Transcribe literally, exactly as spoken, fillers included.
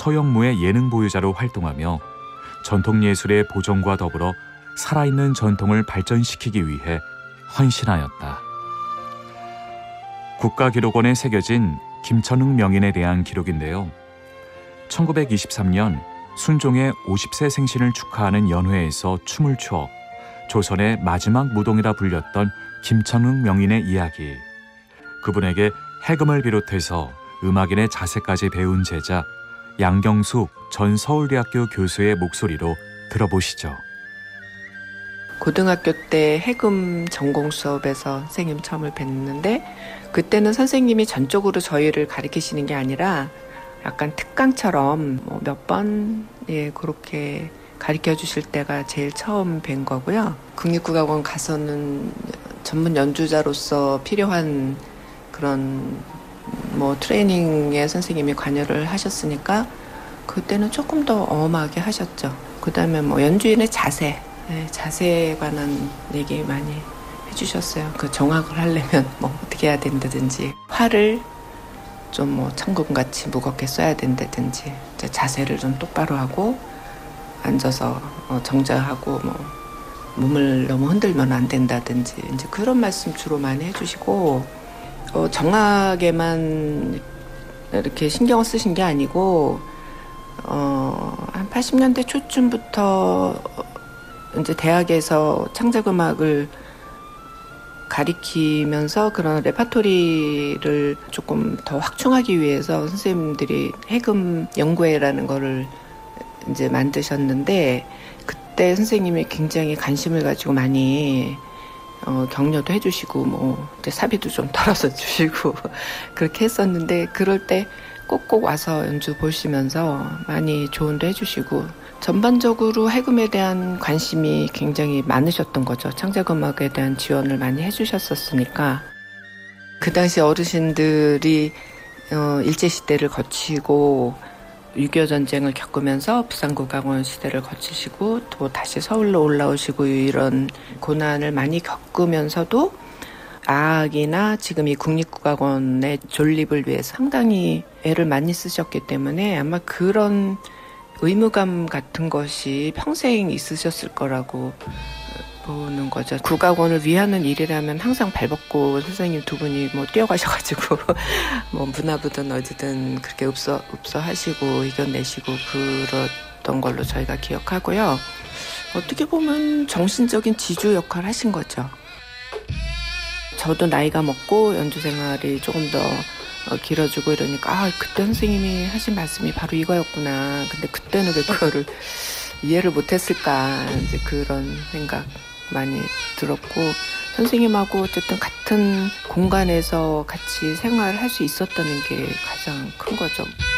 서영무의 예능 보유자로 활동하며 전통예술의 보존과 더불어 살아있는 전통을 발전시키기 위해 헌신하였다. 국가기록원에 새겨진 김천흥 명인에 대한 기록인데요. 천구백이십삼 년 순종의 오십 세 생신을 축하하는 연회에서 춤을 추어 조선의 마지막 무동이라 불렸던 김천흥 명인의 이야기. 그분에게 해금을 비롯해서 음악인의 자세까지 배운 제자 양경숙 전 서울대학교 교수의 목소리로 들어보시죠. 고등학교 때 해금 전공 수업에서 선생님 처음을 뵀는데, 그때는 선생님이 전적으로 저희를 가르치시는 게 아니라 약간 특강처럼 뭐 몇 번 예, 그렇게 가르쳐 주실 때가 제일 처음 뵌 거고요. 국립국악원 가서는 전문 연주자로서 필요한 그런 뭐 트레이닝에 선생님이 관여를 하셨으니까 그때는 조금 더 엄하게 하셨죠. 그 다음에 뭐 연주인의 자세, 네, 자세에 관한 얘기 많이 해주셨어요. 그 정악을 하려면 뭐 어떻게 해야 된다든지, 활을 좀 뭐 천금같이 무겁게 써야 된다든지, 이제 자세를 좀 똑바로 하고 앉아서 어 정자하고 뭐 몸을 너무 흔들면 안 된다든지, 이제 그런 말씀 주로 많이 해주시고, 어 정악에만 이렇게 신경을 쓰신 게 아니고 어 한 팔십 년대 초쯤부터 이제 대학에서 창작음악을 가리키면서 그런 레파토리를 조금 더 확충하기 위해서 선생님들이 해금 연구회라는 거를 이제 만드셨는데, 그때 선생님이 굉장히 관심을 가지고 많이 어, 격려도 해주시고 뭐 이제 사비도 좀 덜어서 주시고 그렇게 했었는데, 그럴 때 꼭꼭 와서 연주 보시면서 많이 조언도 해주시고, 전반적으로 해금에 대한 관심이 굉장히 많으셨던 거죠. 창작음악에 대한 지원을 많이 해주셨었으니까. 그 당시 어르신들이 어, 일제시대를 거치고 육이오 전쟁을 겪으면서 부산국악원 시대를 거치시고 또 다시 서울로 올라오시고 이런 고난을 많이 겪으면서도 아악이나 지금 이 국립국악원의 존립을 위해서 상당히 애를 많이 쓰셨기 때문에 아마 그런 의무감 같은 것이 평생 있으셨을 거라고 보는 거죠. 국악원을 위하는 일이라면 항상 발벗고 선생님 두 분이 뭐 뛰어가셔가지고 뭐 문화부든 어디든 그렇게 읍서, 읍서하시고 이겨내시고 그랬던 걸로 저희가 기억하고요. 어떻게 보면 정신적인 지주 역할을 하신 거죠. 저도 나이가 먹고 연주 생활이 조금 더 길어지고 이러니까 아, 그때 선생님이 하신 말씀이 바로 이거였구나. 근데 그때는 왜 그거를 이해를 못했을까, 이제 그런 생각 많이 들었고, 선생님하고 어쨌든 같은 공간에서 같이 생활을 할 수 있었다는 게 가장 큰 거죠.